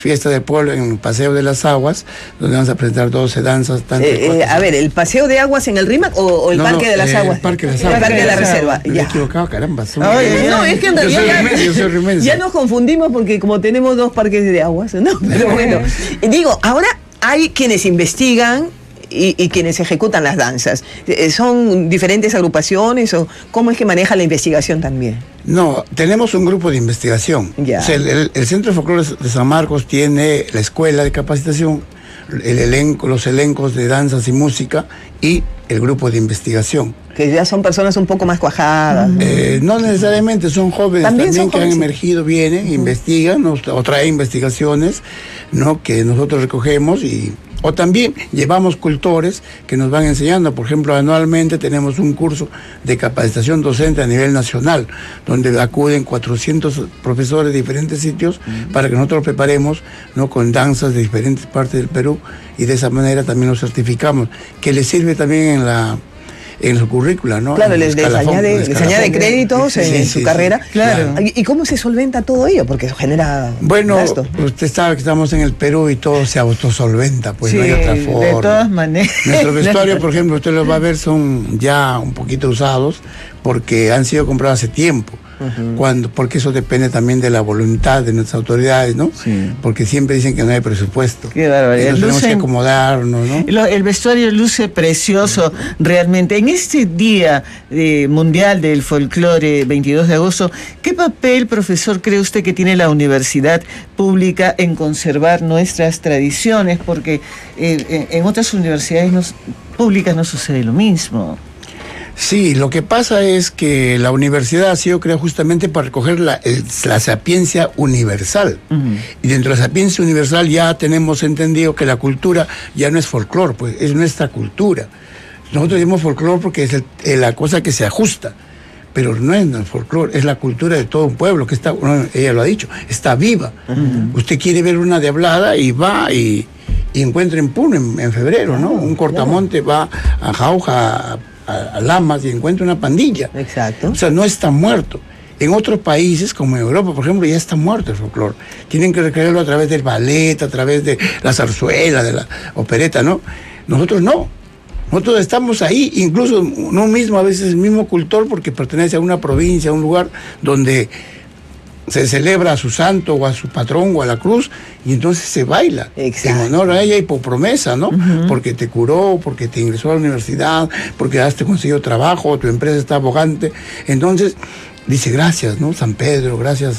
fiesta del pueblo en el Paseo de las Aguas, donde vamos a presentar 12 danzas. A ver, ¿el Paseo de Aguas en el RIMAC o el Parque de las Aguas? El Parque de las Aguas. El Parque de la Reserva. Me he equivocado, caramba. No, es que en realidad yo soy rimense. Ya nos confundimos porque como tenemos dos parques de aguas, ¿no? Pero bueno, digo, ahora hay quienes investigan y quienes ejecutan las danzas. ¿Son diferentes agrupaciones o cómo es que maneja la investigación también? No, tenemos un grupo de investigación. Ya. O sea, el Centro de Folclore de San Marcos tiene la escuela de capacitación, los elencos de danzas y música y el grupo de investigación. Que ya son personas un poco más cuajadas. No necesariamente, son jóvenes también son que jóvenes, han emergido, vienen, investigan o traen investigaciones, ¿no?, que nosotros recogemos o también llevamos cultores que nos van enseñando. Por ejemplo, anualmente tenemos un curso de capacitación docente a nivel nacional, donde acuden 400 profesores de diferentes sitios para que nosotros preparemos, ¿no?, con danzas de diferentes partes del Perú, y de esa manera también los certificamos, que les sirve también en su currícula, ¿no? Claro, les añade créditos en su carrera. Claro. ¿Y cómo se solventa todo ello? Porque eso genera gasto. Usted sabe que estamos en el Perú y todo se autosolventa, pues sí, no hay otra forma. De todas maneras. Nuestro vestuario, por ejemplo, usted lo va a ver, son ya un poquito usados porque han sido comprados hace tiempo. Porque eso depende también de la voluntad de nuestras autoridades, ¿no? Sí. Porque siempre dicen que no hay presupuesto. Qué barbaridad. Tenemos que acomodarnos, ¿no? El vestuario luce precioso, realmente. En este Día Mundial del Folclore, 22 de agosto, ¿qué papel, profesor, cree usted que tiene la universidad pública en conservar nuestras tradiciones? Porque en otras universidades públicas no sucede lo mismo. Sí, lo que pasa es que la universidad ha sido creada justamente para recoger la sapiencia universal. Y dentro de la sapiencia universal ya tenemos entendido que la cultura ya no es folclore, pues es nuestra cultura. Nosotros decimos folclore porque es la cosa que se ajusta, pero no es el folclore, es la cultura de todo un pueblo que está, ella lo ha dicho, está viva. Usted quiere ver una diablada y va y encuentra en Puno en febrero, ¿no? Un cortamonte va a Jauja, a Lamas, y encuentra una pandilla. Exacto. O sea, no está muerto. En otros países, como en Europa, por ejemplo, ya está muerto el folclore. Tienen que recrearlo a través del ballet, a través de la zarzuela, de la opereta, ¿no? Nosotros no. Nosotros estamos ahí, incluso uno mismo, a veces el mismo cultor, porque pertenece a una provincia, a un lugar donde se celebra a su santo o a su patrón o a la cruz, y entonces se baila. Exacto. En honor a ella y por promesa, ¿no? Porque te curó, porque te ingresó a la universidad, porque has conseguido trabajo, tu empresa está abogante. Entonces dice gracias, ¿no? San Pedro, gracias.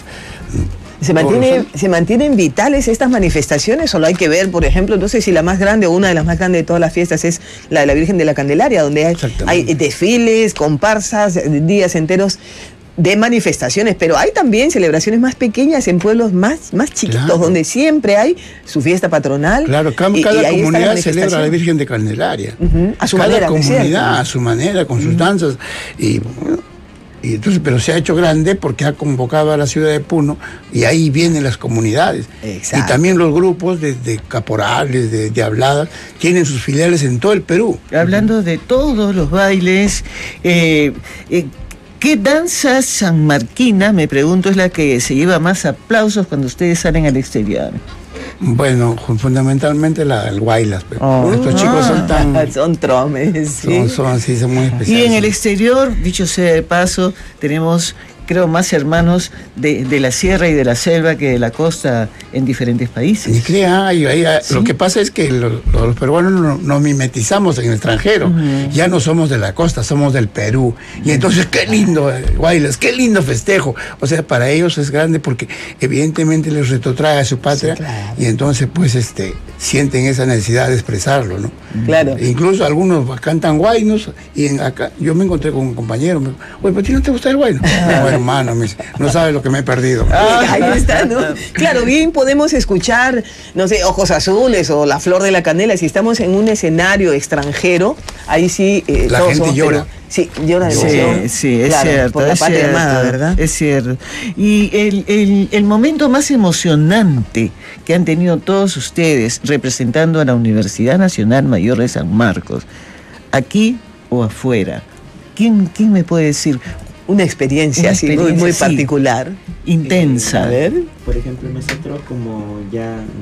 ¿Se mantienen vitales estas manifestaciones? Solo hay que ver, por ejemplo, no sé si la más grande o una de las más grandes de todas las fiestas es la de la Virgen de la Candelaria, donde hay desfiles, comparsas, días enteros de manifestaciones, pero hay también celebraciones más pequeñas en pueblos más chiquitos, claro, donde siempre hay su fiesta patronal. Claro, cada comunidad celebra a la Virgen de Candelaria. A su cada manera. Cada comunidad, a su manera, con sus danzas. Y entonces, pero se ha hecho grande porque ha convocado a la ciudad de Puno y ahí vienen las comunidades. Exacto. Y también los grupos de caporales, de habladas, tienen sus filiales en todo el Perú. Hablando de todos los bailes, ¿qué danza sanmarquina, me pregunto, es la que se lleva más aplausos cuando ustedes salen al exterior? Bueno, fundamentalmente el guaylas. Estos chicos son tan... Son tromes, ¿sí? Son muy especiales. Y en el exterior, dicho sea de paso, tenemos, creo, más hermanos de la sierra y de la selva que de la costa en diferentes países. Y crea, ¿sí? Lo que pasa es que los peruanos nos mimetizamos en el extranjero. Ya no somos de la costa, somos del Perú. Y entonces, qué lindo guaylas, qué lindo festejo. O sea, para ellos es grande porque evidentemente les retrotrae a su patria. Sí, claro. Y entonces, pues, sienten esa necesidad de expresarlo, ¿no? Claro. E incluso algunos cantan guaynos y acá yo me encontré con un compañero, me dijo, oye, ¿pero a ti no te gusta el guayno? No, hermano, no sabes lo que me he perdido. Ahí está, ¿no? Claro, bien podemos escuchar, no sé, Ojos Azules o La Flor de la Canela. Si estamos en un escenario extranjero, ahí sí... la gente llora. Sí, llora de emoción. Sí, es claro, cierto. por la patria amada, ¿verdad? Es cierto. Y el momento más emocionante que han tenido todos ustedes representando a la Universidad Nacional Mayor de San Marcos, aquí o afuera, ¿quién me puede decir? una experiencia así muy, muy particular. Intensa. A ver. Por ejemplo, nosotros como ya